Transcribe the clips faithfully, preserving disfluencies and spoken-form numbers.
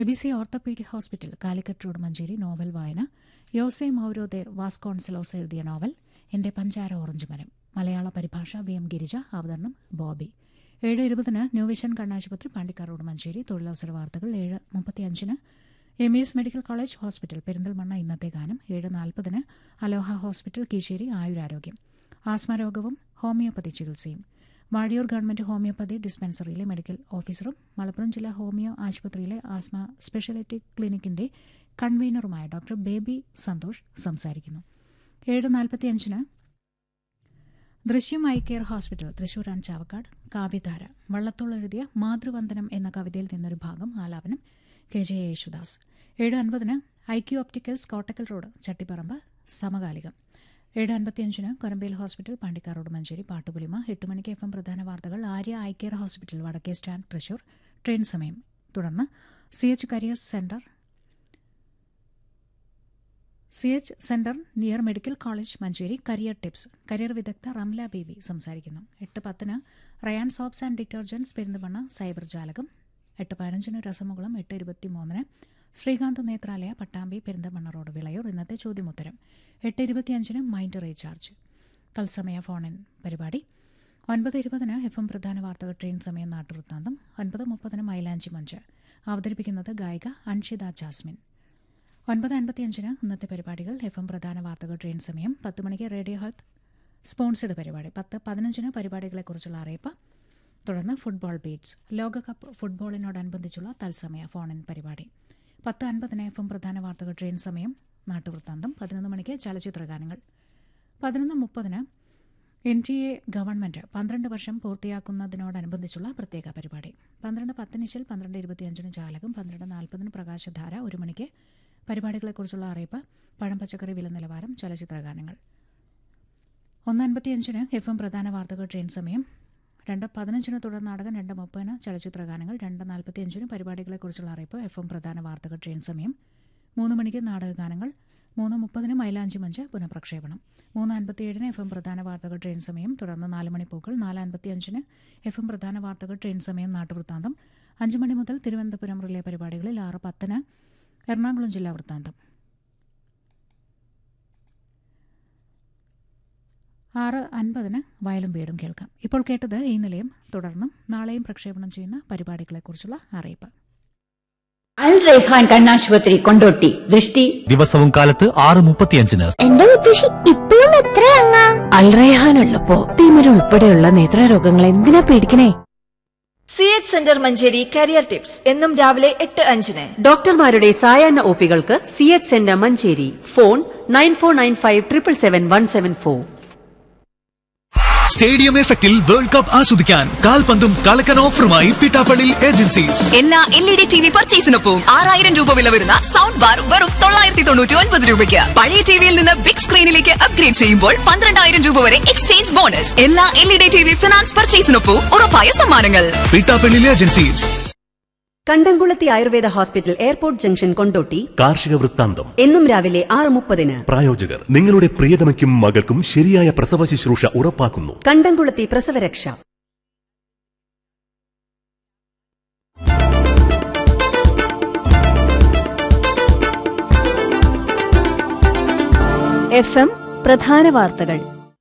ABC orthopaedic hospital, Calicut road, Manjeri. Novel വായന യോസെ മൗരോ ദെ Vasconcelos എഴുതിയ novel എന്റെ പഞ്ചാര ഓറഞ്ച് മരം. മലയാള പരിഭാഷ വി എം ഗിരിജ. അവതരണം ബോബി. ഏഴ് ഇരുപതിന് ന്യൂ വിഷൻ കണ്ണാശുപത്രി, പാണ്ടിക്കാർ റോഡ്, മഞ്ചേരി. തൊഴിലവസര വാർത്തകൾ. ഏഴ് മുപ്പത്തിയഞ്ചിന് M E S medical college hospital, Perinthalmanna. ഇന്നത്തെ ഗാനം. ഏഴ് നാൽപ്പതിന് അലോഹ ഹോസ്പിറ്റൽ, കീശേരി. ആയുരാരോഗ്യം. ആസ്മരോഗവും ഹോമിയോപ്പതി ചികിത്സയും. വാഴിയൂർ ഗവൺമെന്റ് ഹോമിയോപ്പതി ഡിസ്പെൻസറിയിലെ മെഡിക്കൽ ഓഫീസറും മലപ്പുറം ജില്ലാ ഹോമിയോ ആശുപത്രിയിലെ asthma speciality ക്ലിനിക്കിന്റെ കൺവീനറുമായ doctor baby Santhosh സംസാരിക്കുന്നു. ഏഴ് നാൽപ്പത്തിയഞ്ചിന് ദൃശ്യം eye care hospital, Thrissur and Chavakkad. കാവ്യധാര. വള്ളത്തോൾ എഴുതിയ മാതൃവന്ദനം എന്ന കവിതയിൽ നിന്നൊരു ഭാഗം. ആലാപനം കെ ജെ യേശുദാസ്. ഏഴ് അൻപതിന് I Q opticals, Kottakkal road, Chattiparamba. സമകാലികം. ഏഴ് അൻപത്തിയഞ്ചിന് കൊരമ്പേൽ ഹോസ്പിറ്റൽ, പാണ്ടിക്കാർ റോഡ്, മഞ്ചേരി. പാട്ടുപുലിമ. എട്ട് മണിക്ക് എഫ് എം പ്രധാന വാർത്തകൾ. ആര്യ ഐ കെയർ ഹോസ്പിറ്റൽ, വടക്കേ സ്റ്റാൻഡ്, തൃശൂർ. ട്രെയിൻ സമയം. തുടർന്ന് C H career centre C H centre near medical college, Manjeri. Career tips. Career വിദഗ്ധ റംല ബേബി സംസാരിക്കുന്നു. എട്ട് പത്തിന് Ryan soaps and detergents, Perinthalmanna. Cyber ജാലകം. എട്ട് പതിനഞ്ചിന് രസമുകുളം. എട്ട് ഇരുപത്തിമൂന്നിന് ശ്രീകാന്ത് നേത്രാലയ, പട്ടാമ്പി, പെരിന്തൽമണ്ണ റോഡ്, വിളയൂർ. ഇന്നത്തെ ചോദ്യമുത്തരം. എട്ട് ഇരുപത്തിയഞ്ചിന് മൈൻഡ് റീചാർജ്, തത്സമയ ഫോൺ ഇൻ പരിപാടി. ഒൻപത് ഇരുപതിന് എഫ് എം പ്രധാന വാർത്തകൾ, ട്രെയിൻ സമയം, നാട്ടുവൃത്താന്തം. ഒൻപത് മുപ്പതിന് മൈലാഞ്ചി മഞ്ച്. അവതരിപ്പിക്കുന്നത് ഗായിക അൻഷിത ജാസ്മിൻ. ഒൻപത് അൻപത്തിയഞ്ചിന് ഇന്നത്തെ പരിപാടികൾ. എഫ് എം പ്രധാന വാർത്തകൾ, ട്രെയിൻ സമയം. പത്ത് മണിക്ക് റേഡിയോ ഹെൽത്ത് സ്പോൺസേഡ് പരിപാടി. പത്ത് പതിനഞ്ചിന് പരിപാടികളെക്കുറിച്ചുള്ള അറിയിപ്പ്. തുടർന്ന് ഫുട്ബോൾ ബീറ്റ്സ്, ലോകകപ്പ് ഫുട്ബോളിനോടനുബന്ധിച്ചുള്ള തത്സമയ ഫോൺ ഇൻ പരിപാടി. പത്ത് അൻപതിന് എഫ് എം പ്രധാന വാർത്തകൾ, ട്രെയിൻ സമയം, നാട്ടുവൃത്താന്തം. പതിനൊന്ന് മണിക്ക് ചലച്ചിത്രഗാനങ്ങൾ. പതിനൊന്ന് മുപ്പതിന് എൻ ടി എ ഗവൺമെന്റ് പന്ത്രണ്ട് വർഷം പൂർത്തിയാക്കുന്നതിനോടനുബന്ധിച്ചുള്ള പ്രത്യേക പരിപാടി. പന്ത്രണ്ട് പത്തിനിശൽ. പന്ത്രണ്ട് ഇരുപത്തിയഞ്ചിന് ജാലകം. പന്ത്രണ്ട് നാൽപ്പതിന് പ്രകാശധാര. ഒരു മണിക്ക് പരിപാടികളെക്കുറിച്ചുള്ള അറിയിപ്പ്. പഴം പച്ചക്കറി വില നിലവാരം, ചലച്ചിത്രഗാനങ്ങൾ. ഒന്ന് അൻപത്തിയഞ്ചിന് എഫ് എം പ്രധാന വാർത്തകൾ, ട്രെയിൻ സമയം. രണ്ട് പതിനഞ്ചിന് തുടർ നാടകം. രണ്ട് മുപ്പതിന് ചലച്ചിത്രഗാനങ്ങൾ. രണ്ട് നാൽപ്പത്തിയഞ്ചിന് പരിപാടികളെക്കുറിച്ചുള്ള അറിയിപ്പ്. എഫ് എം പ്രധാന വാർത്തകൾ, ട്രെയിൻ സമയം. മൂന്ന് മണിക്ക് നാടകഗാനങ്ങൾ. മൂന്ന് മുപ്പതിന് മൈലാഞ്ചി മഞ്ച് പുനഃപ്രക്ഷേപണം. മൂന്ന് അൻപത്തിയേഴിന് എഫ് എം പ്രധാന വാർത്തകൾ, ട്രെയിൻ സമയം. തുടർന്ന് നാല് മണിപ്പൂക്കൾ. നാല് അൻപത്തിയഞ്ചിന് എഫ് എം പ്രധാന വാർത്തകൾ, ട്രെയിൻ സമയം, നാട്ടുവൃത്താന്തം. അഞ്ച് മണി മുതൽ തിരുവനന്തപുരം റിലേ പരിപാടികളിൽ. ആറ് പത്തിന് എറണാകുളം ജില്ലാ വൃത്താന്തം. ആറ് അൻപതിന് വയലും വീടും കേൾക്കാം. ഇപ്പോൾ കേട്ടത് ഈ നിലയം. തുടർന്നും നാളെയും പ്രക്ഷേപണം ചെയ്യുന്ന പരിപാടികളെക്കുറിച്ചുള്ള അറിയിപ്പ്. അൽ റൈഹാൻ കണ്ണാശുപത്രി, കൊണ്ടോട്ടി. ദൃഷ്ടി ദിവസവും കാലത്ത് ആറ് മുപ്പത്തിയഞ്ചിന്. എന്റെ മുത്തശ്ശി ഇപ്പോഴും എത്രയങ്ങാ? അൽ റൈഹാൻ ഉള്ളപ്പോ തിമിര ഉൾപ്പെടെയുള്ള നേത്രരോഗങ്ങൾ എന്തിനാ പേടിക്കണേ? C H centre Manjeri career tips എന്നും രാവിലെ എട്ട് അഞ്ചിന്. ഡോക്ടർമാരുടെ സായാഹ്ന ഒപികൾക്ക് C H centre Manjeri. Phone nine four nine five triple seven one seven four. Stadium എഫക്റ്റിൽ വേൾഡ് കപ്പ് ആസ്വദിക്കാൻ കാൽപന്തും കളക്കൻ ഓഫറുമായി പിട്ടാപ്പള്ളി ഏജൻസീസ്. എല്ലാ L E D T V പർച്ചേസിനൊപ്പം ആറായിരം രൂപ വില വരുന്ന സൗണ്ട് ബാർ വെറും തൊള്ളായിരത്തി തൊണ്ണൂറ്റി ഒൻപത് രൂപയ്ക്ക്. പഴയ ടിവിയിൽ നിന്ന് ബിഗ് സ്ക്രീനിലേക്ക് അപ്ഗ്രേഡ് ചെയ്യുമ്പോൾ പന്ത്രണ്ടായിരം രൂപ വരെ എക്സ്ചേഞ്ച് ബോണസ്. എല്ലാ L E D T V finance പർച്ചേസിനൊപ്പം ഉറപ്പായ സമ്മാനങ്ങൾ. പിട്ടാപ്പള്ളി ഏജൻസീസ്. കണ്ടംകുളത്തി Ayurveda hospital, airport junction, Kondotty. കാർഷിക വൃത്താന്തം എന്നും രാവിലെ ആറ് മുപ്പതിന്. പ്രായോജകർ നിങ്ങളുടെ പ്രിയതമയ്ക്കും മകൾക്കും ശരിയായ പ്രസവ ശുശ്രൂഷ ഉറപ്പാക്കുന്നു. കണ്ടംകുളത്തി പ്രസവരക്ഷ. എഫ് എം പ്രധാന വാർത്തകൾ.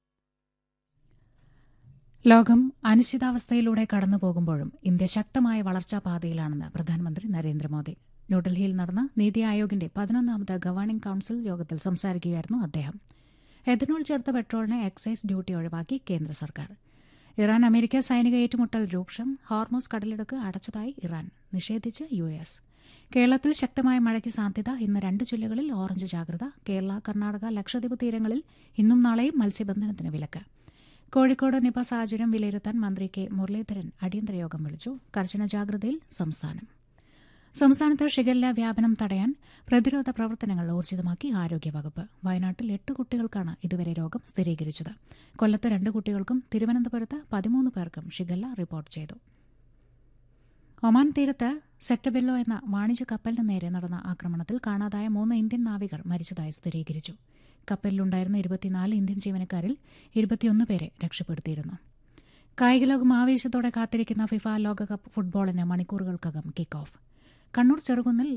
ലോകം അനിശ്ചിതാവസ്ഥയിലൂടെ കടന്നുപോകുമ്പോഴും ഇന്ത്യ ശക്തമായ വളർച്ചാ പാതയിലാണെന്ന് പ്രധാനമന്ത്രി നരേന്ദ്രമോദി. ന്യൂഡൽഹിയിൽ നടന്ന നീതി ആയോഗിന്റെ പതിനൊന്നാമത് ഗവേണിംഗ് കൌൺസിൽ യോഗത്തിൽ സംസാരിക്കുകയായിരുന്നു അദ്ദേഹം. എഥനോൾ ചേർത്ത പെട്രോളിന് എക്സൈസ് ഡ്യൂട്ടി ഒഴിവാക്കി കേന്ദ്ര സർക്കാർ. ഇറാൻ അമേരിക്ക സൈനിക ഏറ്റുമുട്ടൽ രൂക്ഷം. ഹോർമൂസ് കടലിടുക്ക് അടച്ചതായി ഇറാൻ. നിഷേധിച്ച് യു എസ്. കേരളത്തിൽ ശക്തമായ മഴയ്ക്ക് സാധ്യത. ഇന്ന് രണ്ട് ജില്ലകളിൽ ഓറഞ്ച് ജാഗ്രത. കേരള, കർണാടക, ലക്ഷദ്വീപ് തീരങ്ങളിൽ ഇന്നും നാളെയും മത്സ്യബന്ധനത്തിന് വിലക്ക്. കോഴിക്കോട് നിപ സാഹചര്യം വിലയിരുത്താൻ മന്ത്രി കെ മുരളീധരൻ അടിയന്തര യോഗം വിളിച്ചു. കർശന ജാഗ്രതയിൽ സംസ്ഥാനം. സംസ്ഥാനത്ത് ഷിഗല്ല വ്യാപനം തടയാൻ പ്രതിരോധ പ്രവർത്തനങ്ങൾ ഊർജിതമാക്കി ആരോഗ്യവകുപ്പ്. വയനാട്ടിൽ എട്ട് കുട്ടികൾക്കാണ് ഇതുവരെ രോഗം സ്ഥിരീകരിച്ചത്. കൊല്ലത്ത് രണ്ട് കുട്ടികൾക്കും തിരുവനന്തപുരത്ത് പതിമൂന്ന് പേർക്കും ഷിഗല്ല റിപ്പോർട്ട് ചെയ്തു. ഒമാൻ തീരത്ത് സെക്ടബെല്ലോ എന്ന വാണിജ്യ കപ്പലിന് നേരെ നടന്ന ആക്രമണത്തിൽ കാണാതായ മൂന്ന് ഇന്ത്യൻ നാവികർ മരിച്ചതായി സ്ഥിരീകരിച്ചു. കപ്പലിലുണ്ടായിരുന്ന ഇരുപത്തിനാല് ഇന്ത്യൻ ജീവനക്കാരിൽ ഇരുപത്തിയൊന്ന് പേരെ രക്ഷപ്പെടുത്തിയിരുന്നു. കായികലോകം ആവേശത്തോടെ കാത്തിരിക്കുന്ന ഫിഫ ലോകകപ്പ് ഫുട്ബോളിന് മണിക്കൂറുകൾക്കകം കിക്ക് ഓഫ്. കണ്ണൂർ ചെറുകുന്നിൽ